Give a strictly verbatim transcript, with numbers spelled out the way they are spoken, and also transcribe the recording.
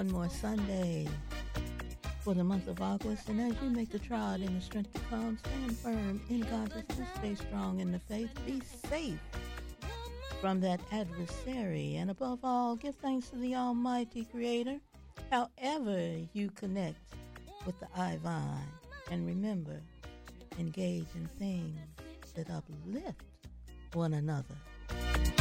one more Sunday for the month of August. And as you make the trod in the strength to come, stand firm in consciousness, stay strong in the faith, be safe from that adversary. And above all, give thanks to the Almighty Creator, however you connect with the I Vine. And remember, engage in things that uplift one another.